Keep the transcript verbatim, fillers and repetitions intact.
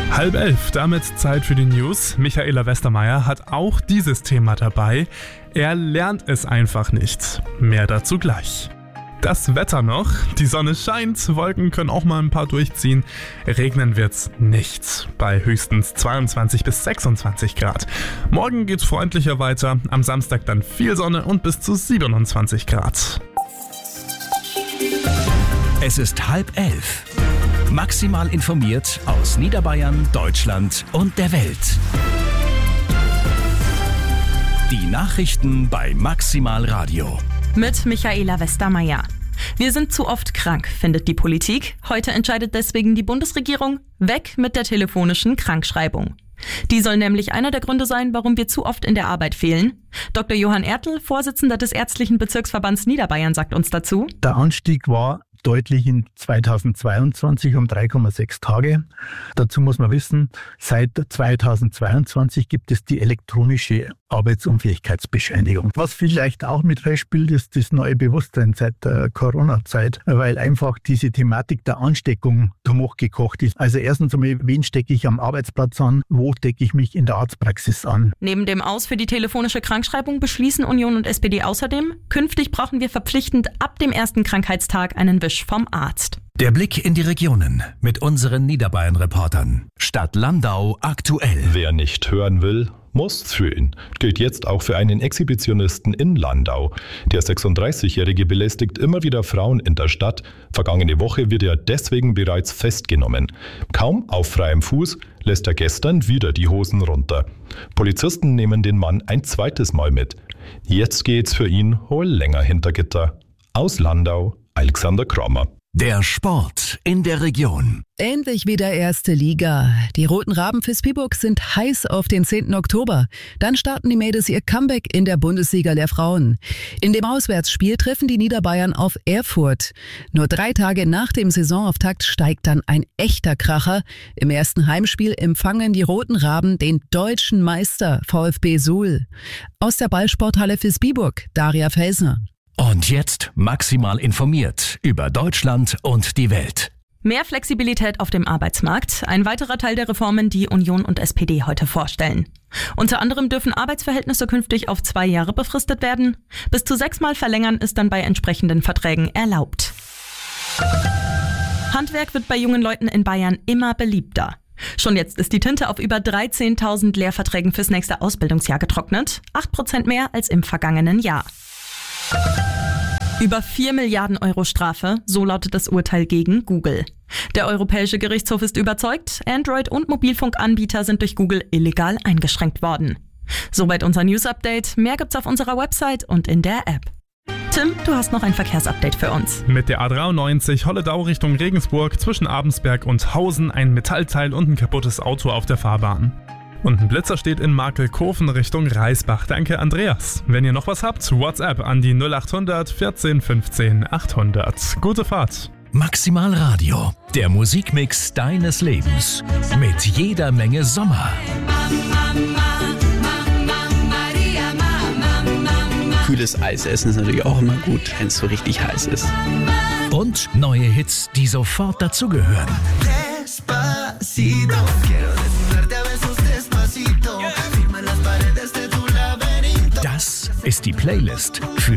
Halb elf, damit Zeit für die News. Michaela Westermeier hat auch dieses Thema dabei. Er lernt es einfach nicht. Mehr dazu gleich. Das Wetter noch. Die Sonne scheint, Wolken können auch mal ein paar durchziehen. Regnen wird's nicht. Bei höchstens zweiundzwanzig bis sechsundzwanzig Grad. Morgen geht's freundlicher weiter. Am Samstag dann viel Sonne und bis zu siebenundzwanzig Grad. Es ist halb elf. Maximal informiert aus Niederbayern, Deutschland und der Welt. Die Nachrichten bei Maximal Radio. Mit Michaela Westermeier. Wir sind zu oft krank, findet die Politik. Heute entscheidet deswegen die Bundesregierung, weg mit der telefonischen Krankschreibung. Die soll nämlich einer der Gründe sein, warum wir zu oft in der Arbeit fehlen. Doktor Johann Ertl, Vorsitzender des Ärztlichen Bezirksverbands Niederbayern, sagt uns dazu: Der Anstieg war deutlich in zweitausendzweiundzwanzig um drei Komma sechs Tage. Dazu muss man wissen, seit zweitausendzweiundzwanzig gibt es die elektronische Arbeitsunfähigkeitsbescheinigung. Was vielleicht auch mit reinspielt, ist das neue Bewusstsein seit der Corona-Zeit, weil einfach diese Thematik der Ansteckung hochgekocht ist. Also erstens einmal, wen stecke ich am Arbeitsplatz an, wo stecke ich mich in der Arztpraxis an. Neben dem Aus für die telefonische Krankschreibung beschließen Union und S P D außerdem, künftig brauchen wir verpflichtend ab dem ersten Krankheitstag einen Wisch vom Arzt. Der Blick in die Regionen mit unseren Niederbayern-Reportern. Stadt Landau aktuell. Wer nicht hören will, muss fühlen. Gilt jetzt auch für einen Exhibitionisten in Landau. Der sechsunddreißigjährige belästigt immer wieder Frauen in der Stadt. Vergangene Woche wird er deswegen bereits festgenommen. Kaum auf freiem Fuß lässt er gestern wieder die Hosen runter. Polizisten nehmen den Mann ein zweites Mal mit. Jetzt geht's für ihn wohl länger hinter Gitter. Aus Landau, Alexander Kramer. Der Sport in der Region. Endlich wieder erste Liga. Die Roten Raben Visp-Viborg sind heiß auf den zehnten Oktober. Dann starten die Mädels ihr Comeback in der Bundesliga der Frauen. In dem Auswärtsspiel treffen die Niederbayern auf Erfurt. Nur drei Tage nach dem Saisonauftakt steigt dann ein echter Kracher. Im ersten Heimspiel empfangen die Roten Raben den deutschen Meister VfB Suhl. Aus der Ballsporthalle Visp-Viborg, Daria Felsner. Und jetzt maximal informiert über Deutschland und die Welt. Mehr Flexibilität auf dem Arbeitsmarkt, ein weiterer Teil der Reformen, die Union und S P D heute vorstellen. Unter anderem dürfen Arbeitsverhältnisse künftig auf zwei Jahre befristet werden. Bis zu sechsmal verlängern ist dann bei entsprechenden Verträgen erlaubt. Handwerk wird bei jungen Leuten in Bayern immer beliebter. Schon jetzt ist die Tinte auf über dreizehntausend Lehrverträgen fürs nächste Ausbildungsjahr getrocknet, acht Prozent mehr als im vergangenen Jahr. Über vier Milliarden Euro Strafe, so lautet das Urteil gegen Google. Der Europäische Gerichtshof ist überzeugt, Android- und Mobilfunkanbieter sind durch Google illegal eingeschränkt worden. Soweit unser News-Update. Mehr gibt's auf unserer Website und in der App. Tim, du hast noch ein Verkehrsupdate für uns. Mit der A dreiundneunzig Holledau Richtung Regensburg zwischen Abensberg und Hausen ein Metallteil und ein kaputtes Auto auf der Fahrbahn. Und ein Blitzer steht in Markelkofen Richtung Reisbach. Danke, Andreas. Wenn ihr noch was habt, WhatsApp an die null achthundert vierzehn fünfzehn achthundert. Gute Fahrt. Maximal Radio, der Musikmix deines Lebens. Mit jeder Menge Sommer. Kühles Eis essen ist natürlich auch immer gut, wenn es so richtig heiß ist. Und neue Hits, die sofort dazugehören. Das ist die Playlist für